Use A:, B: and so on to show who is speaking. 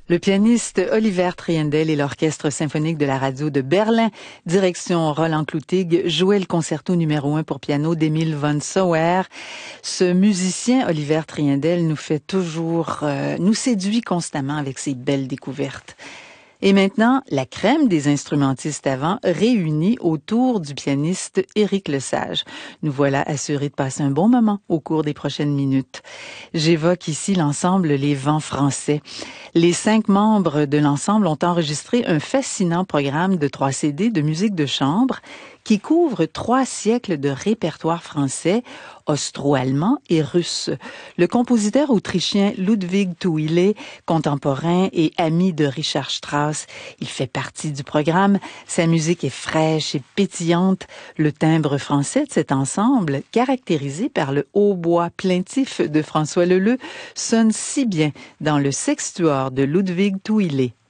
A: Le pianiste Oliver Triendel et l'Orchestre symphonique de la radio de Berlin, direction Roland Clouthigue, jouaient le concerto numéro 1 pour piano d'Emile von Sauer. Ce musicien, Oliver Triendel, nous séduit constamment avec ses belles découvertes. Et maintenant, la crème des instrumentistes avant réunis autour du pianiste Éric Lesage. Nous voilà assurés de passer un bon moment au cours des prochaines minutes. J'évoque ici l'ensemble Les Vents français. Les 5 membres de l'ensemble ont enregistré un fascinant programme de 3 CD de musique de chambre qui couvre 3 siècles de répertoire français, austro-allemand et russe. Le compositeur autrichien Ludwig Thuille, contemporain et ami de Richard Strauss, il fait partie du programme. Sa musique est fraîche et pétillante. Le timbre français de cet ensemble, caractérisé par le hautbois plaintif de François Leleux, sonne si bien dans le sextuor de Ludwig Thuille.